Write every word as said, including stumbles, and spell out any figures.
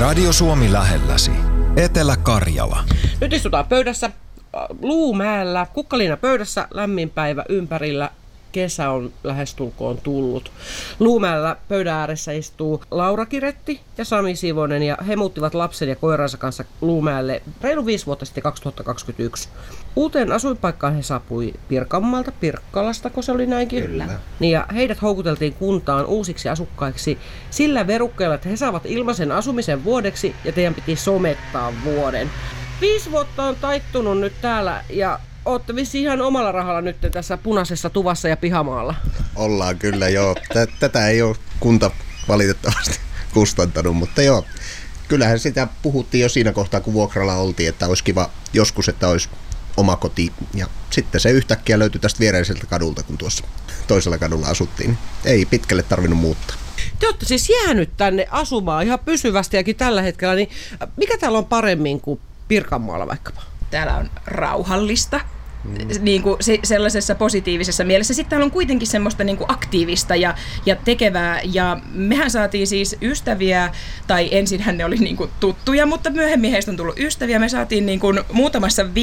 Radio Suomi lähelläsi. Etelä-Karjala. Nyt istutaan pöydässä Luumäellä, kukkaliina pöydässä, lämmin päivä ympärillä. Kesä on lähestulkoon tullut. Luumäellä pöydän ääressä istuu Laura Kiretti ja Sami Sivonen, ja he muuttivat lapsen ja koiransa kanssa Luumäelle reilu viisi vuotta sitten kaksituhattakaksikymmentäyksi. Uuteen asuinpaikkaan he saapui Pirkanmaalta, Pirkkalasta, kun se oli näinkin. Kyllä. Niin, ja heidät houkuteltiin kuntaan uusiksi asukkaiksi sillä verukkeella, että he saavat ilmaisen asumisen vuodeksi ja teidän piti somettaa vuoden. Viisi vuotta on taittunut nyt täällä ja ootte vissiin ihan omalla rahalla nyt tässä punaisessa tuvassa ja pihamaalla. Ollaan kyllä, joo. Tätä ei ole kunta valitettavasti kustantanut, mutta joo. Kyllähän sitä puhuttiin jo siinä kohtaa, kun vuokralla oltiin, että olisi kiva joskus, että olisi oma koti. Ja sitten se yhtäkkiä löytyi tästä viereiseltä kadulta, kun tuossa toisella kadulla asuttiin. Ei pitkälle tarvinnut muuttaa. Te olette siis jäänyt tänne asumaan ihan pysyvästiäkin tällä hetkellä, niin mikä täällä on paremmin kuin Pirkanmaalla vaikkapa? Täällä on rauhallista, mm. niin kuin se, sellaisessa positiivisessa mielessä. Sitten täällä on kuitenkin semmoista niin kuin aktiivista ja, ja tekevää. Ja mehän saatiin siis ystäviä, tai ensinhän ne oli niin kuin tuttuja, mutta myöhemmin heistä on tullut ystäviä. Me saatiin niin kuin muutamassa